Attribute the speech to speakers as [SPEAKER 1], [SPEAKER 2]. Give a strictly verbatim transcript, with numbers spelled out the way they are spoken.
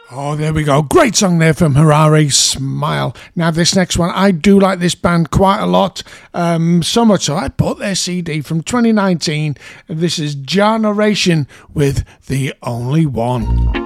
[SPEAKER 1] Oh, there we go. Great song there from Harare, Smile. Now, this next one, I do like this band quite a lot. Um, so much so, I bought their C D from twenty nineteen. This is Generation with The Only One.